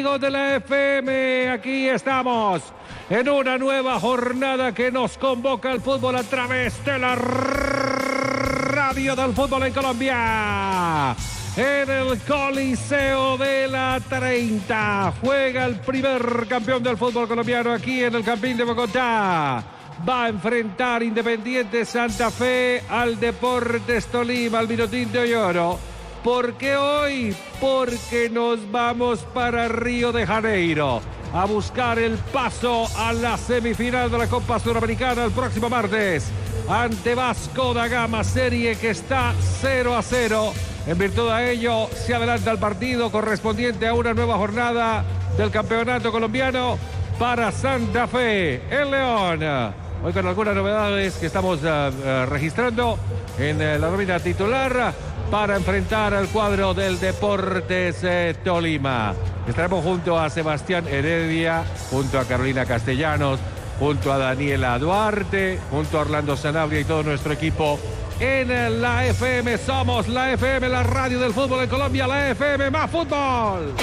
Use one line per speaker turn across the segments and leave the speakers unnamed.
De la FM, aquí estamos en una nueva jornada que nos convoca al fútbol a través de la radio del fútbol en Colombia. En el Coliseo de la 30 juega el primer campeón del fútbol colombiano aquí en el Campín de Bogotá. Va a enfrentar Independiente Santa Fe al Deportes Tolima, al Vinotinto y Oro. ¿Por qué hoy? Porque nos vamos para Río de Janeiro a buscar el paso a la semifinal de la Copa Suramericana el próximo martes ante Vasco da Gama, serie que está 0-0. En virtud de ello se adelanta el partido correspondiente a una nueva jornada del campeonato colombiano para Santa Fe, el León. Hoy con algunas novedades que estamos registrando en la nómina titular para enfrentar al cuadro del Deportes Tolima. Estaremos junto a Sebastián Heredia, junto a Carolina Castellanos, junto a Daniela Duarte, junto a Orlando Sanabria y todo nuestro equipo en la FM. Somos la FM, la radio del fútbol en Colombia, la FM más fútbol.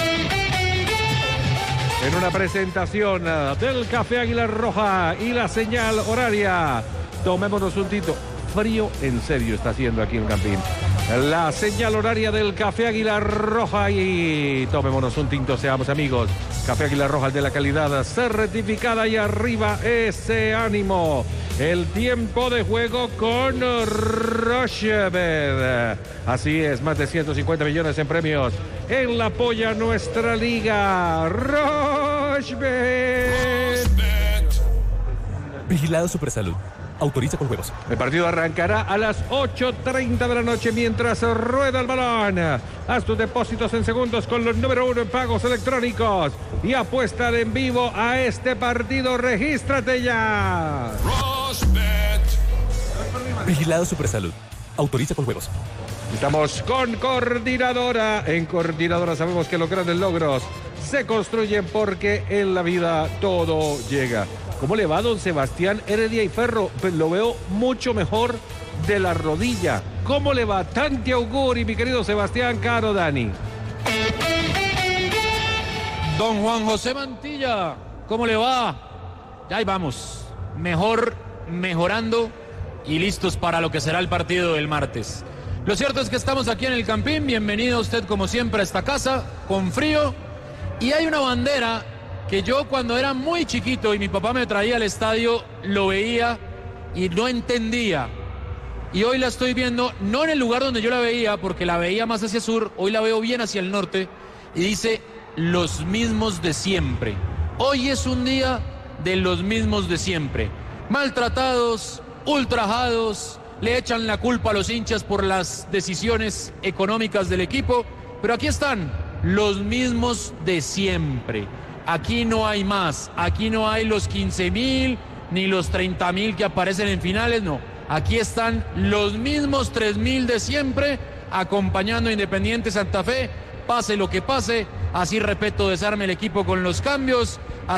En una presentación del Café Águila Roja y la señal horaria. Tomémonos un tito. Frío en serio está haciendo aquí en Campín. La señal horaria del Café Águila Roja y tomémonos un tinto, seamos amigos. Café Águila Roja, el de la calidad certificada, y arriba ese ánimo. El tiempo de juego con Rochebet. Así es, más de 150 millones en premios en la polla nuestra liga. Rochebet.
Vigilado Supersalud. Autoriza con juegos.
El partido arrancará a las 8:30 de la noche mientras rueda el balón. Haz tus depósitos en segundos con los número 1 en pagos electrónicos y apuesta en vivo a este partido. Regístrate ya.
Vigilado Supersalud. Autoriza con juegos.
Estamos con Coordinadora. En Coordinadora sabemos que los grandes logros se construyen porque en la vida todo llega. ¿Cómo le va, don Sebastián Heredia y Ferro? Pues lo veo mucho mejor de la rodilla. ¿Cómo le va? Tanti auguri, mi querido Sebastián, caro Dani.
Don Juan José Mantilla, ¿cómo le va? Ya ahí vamos. Mejorando y listos para lo que será el partido del martes. Lo cierto es que estamos aquí en el Campín. Bienvenido usted, como siempre, a esta casa, con frío. Y hay una bandera que yo cuando era muy chiquito y mi papá me traía al estadio, lo veía y no entendía. Y hoy la estoy viendo, no en el lugar donde yo la veía, porque la veía más hacia sur, hoy la veo bien hacia el norte, y dice, los mismos de siempre. Hoy es un día de los mismos de siempre. Maltratados, ultrajados, le echan la culpa a los hinchas por las decisiones económicas del equipo, pero aquí están, los mismos de siempre. Aquí no hay más, aquí no hay los 15.000 ni los 30.000 que aparecen en finales, no. Aquí están los mismos 3.000 de siempre acompañando a Independiente Santa Fe, pase lo que pase, así Repeto desarme el equipo con los cambios,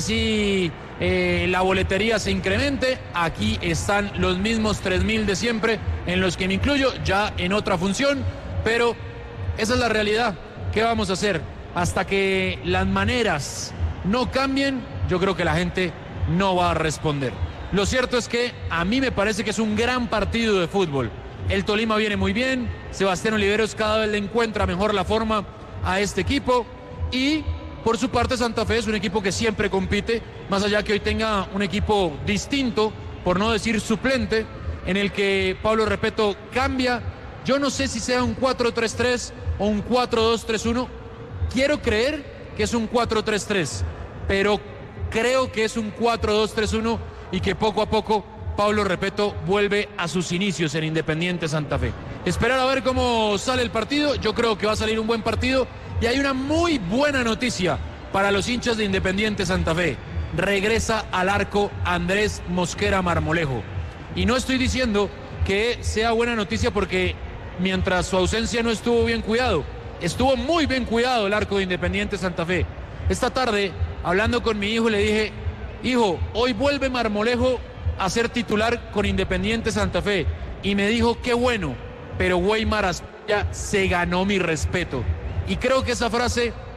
así la boletería se incremente, aquí están los mismos 3.000 de siempre, en los que me incluyo ya en otra función, pero esa es la realidad. ¿Qué vamos a hacer? Hasta que las maneras no cambien, yo creo que la gente no va a responder. Lo cierto es que a mí me parece que es un gran partido de fútbol. El Tolima viene muy bien, Sebastián Oliveros cada vez le encuentra mejor la forma a este equipo y por su parte Santa Fe es un equipo que siempre compite, más allá que hoy tenga un equipo distinto, por no decir suplente, en el que Pablo Repeto cambia. Yo no sé si sea un 4-3-3 o un 4-2-3-1, quiero creer que es un 4-3-3, pero creo que es un 4-2-3-1 y que poco a poco Pablo Repeto vuelve a sus inicios en Independiente Santa Fe. Esperar a ver cómo sale el partido, yo creo que va a salir un buen partido y hay una muy buena noticia para los hinchas de Independiente Santa Fe. Regresa al arco Andrés Mosquera Marmolejo. Y no estoy diciendo que sea buena noticia porque mientras su ausencia no estuvo bien cuidado, estuvo muy bien cuidado el arco de Independiente Santa Fe. Esta tarde, hablando con mi hijo, le dije, hijo, hoy vuelve Marmolejo a ser titular con Independiente Santa Fe. Y me dijo, qué bueno, pero Weimar Asprilla se ganó mi respeto. Y creo que esa frase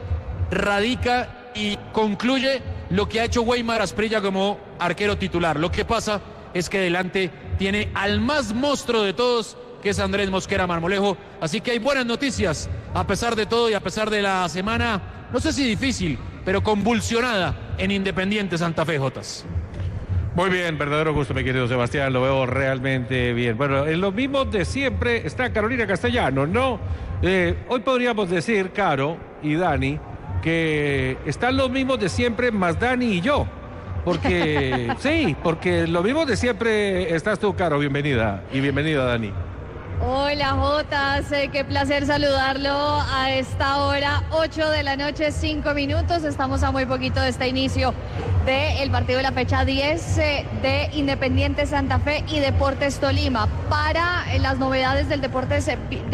radica y concluye lo que ha hecho Weimar Asprilla como arquero titular. Lo que pasa es que delante tiene al más monstruo de todos, que es Andrés Mosquera Marmolejo. Así que hay buenas noticias, a pesar de todo y a pesar de la semana, no sé si difícil, pero convulsionada en Independiente Santa Fe, Jotas.
Muy bien, verdadero gusto, mi querido Sebastián, lo veo realmente bien. Bueno, en lo mismo de siempre está Carolina Castellanos, ¿no? Hoy podríamos decir, Caro y Dani, que están los mismos de siempre más Dani y yo. Porque, sí, porque lo mismo de siempre estás tú, Caro, bienvenida. Y bienvenida, Dani.
Hola Jotas, qué placer saludarlo a esta hora, 8 de la noche, 5 minutos. Estamos a muy poquito de este inicio del partido de la fecha 10 de Independiente Santa Fe y Deportes Tolima. Para las novedades del Deportes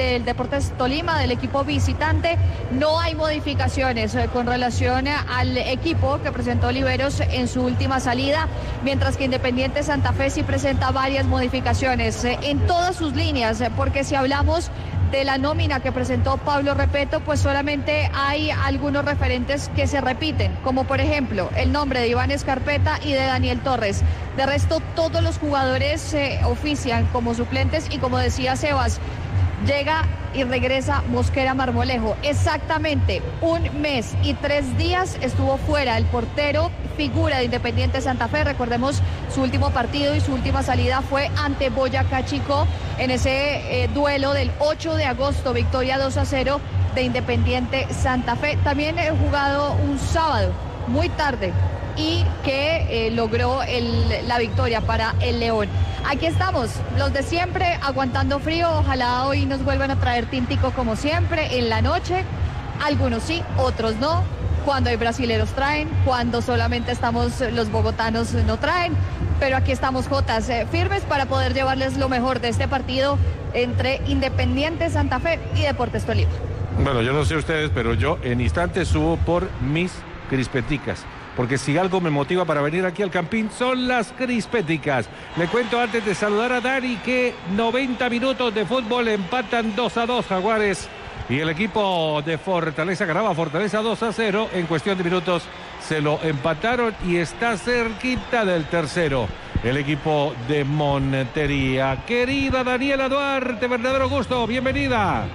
Tolima, del equipo visitante, no hay modificaciones con relación al equipo que presentó Oliveros en su última salida, mientras que Independiente Santa Fe sí presenta varias modificaciones en todas sus líneas, porque si hablamos de la nómina que presentó Pablo Repeto, pues solamente hay algunos referentes que se repiten, como por ejemplo el nombre de Iván Escarpeta y de Daniel Torres. De resto, todos los jugadores ofician como suplentes y, como decía Sebas, llega y regresa Mosquera Marmolejo. Exactamente 1 mes y 3 días estuvo fuera el portero, figura de Independiente Santa Fe. Recordemos, su último partido y su última salida fue ante Boyacá Chicó en ese duelo del 8 de agosto, victoria 2-0 de Independiente Santa Fe. También he jugado un sábado muy tarde y que logró la victoria para el León. Aquí estamos, los de siempre, aguantando frío. Ojalá hoy nos vuelvan a traer tintico como siempre en la noche. Algunos sí, otros no. Cuando hay brasileros traen, cuando solamente estamos los bogotanos no traen. Pero aquí estamos, Jotas, firmes para poder llevarles lo mejor de este partido entre Independiente Santa Fe y Deportes Tolima.
Bueno, yo no sé ustedes, pero yo en instantes subo por mis crispeticas. Porque si algo me motiva para venir aquí al Campín son las crispeticas. Le cuento antes de saludar a Dani que 90 minutos de fútbol, empatan 2-2 Jaguares. Y el equipo de Fortaleza ganaba Fortaleza 2-0. En cuestión de minutos se lo empataron y está cerquita del tercero el equipo de Montería. Querida Daniela Duarte, verdadero gusto, bienvenida.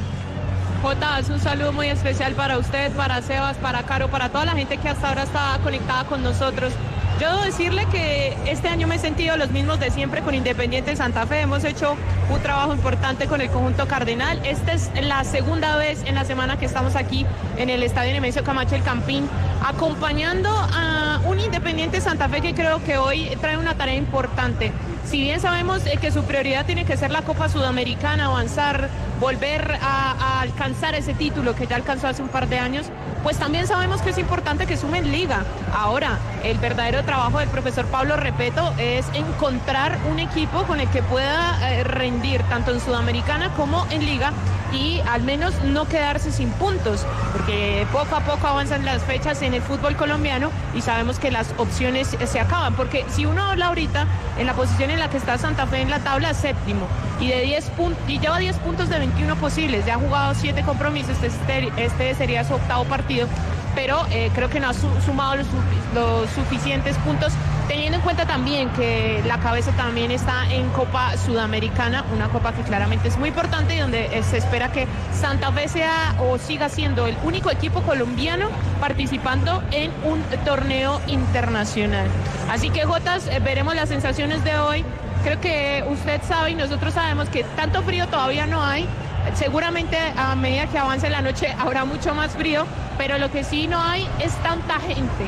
Jotas, un saludo muy especial para usted, para Sebas, para Caro, para toda la gente que hasta ahora está conectada con nosotros. Yo debo decirle que este año me he sentido los mismos de siempre con Independiente Santa Fe. Hemos hecho un trabajo importante con el conjunto cardenal. Esta es la segunda vez en la semana que estamos aquí en el Estadio Nemesio Camacho El Campín, acompañando a un Independiente Santa Fe que creo que hoy trae una tarea importante. Si bien sabemos que su prioridad tiene que ser la Copa Sudamericana, avanzar, volver a alcanzar ese título que ya alcanzó hace un par de años, pues también sabemos que es importante que sumen liga. Ahora, el verdadero trabajo del profesor Pablo Repeto es encontrar un equipo con el que pueda rendir tanto en Sudamericana como en liga y al menos no quedarse sin puntos, porque poco a poco avanzan las fechas en el fútbol colombiano y sabemos que las opciones se acaban, porque si uno habla ahorita en la posición en la que está Santa Fe en la tabla, séptimo, y de 10 puntos, y lleva 10 puntos de 21 posibles, ya ha jugado 7 compromisos, este sería su 8º partido, pero creo que no ha sumado los suficientes puntos, teniendo en cuenta también que la cabeza también está en Copa Sudamericana, una copa que claramente es muy importante y donde se espera que Santa Fe sea o siga siendo el único equipo colombiano participando en un torneo internacional. Así que, Jotas, veremos las sensaciones de hoy. Creo que usted sabe y nosotros sabemos que tanto frío todavía no hay. Seguramente a medida que avance la noche habrá mucho más frío, pero lo que sí no hay es tanta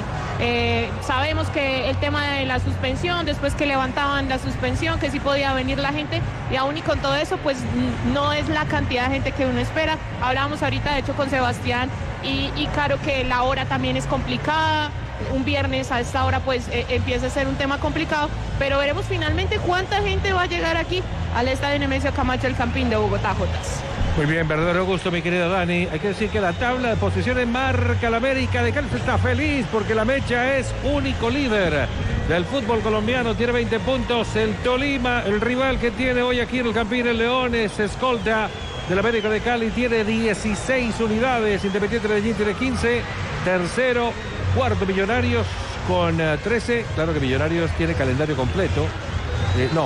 gente. Sabemos que el tema de la suspensión, después que levantaban la suspensión, que sí podía venir la gente, y aún y con todo eso, pues no es la cantidad de gente que uno espera. Hablábamos ahorita, de hecho, con Sebastián y Caro, que la hora también es complicada. Un viernes a esta hora pues empieza a ser un tema complicado, pero veremos finalmente cuánta gente va a llegar aquí al Estadio Nemesio Camacho El Campín de Bogotá, Jotas.
Muy bien, verdadero gusto, mi querida Dani. Hay que decir que la tabla de posiciones marca la América de Cali. Está feliz porque la Mecha es único líder del fútbol colombiano, tiene 20 puntos. El Tolima, el rival que tiene hoy aquí en el Campín, el León, es escolta del América de Cali tiene 16 unidades. Independiente Medellín tiene 15. Tercero, cuarto Millonarios con 13. Claro que Millonarios tiene calendario completo. No.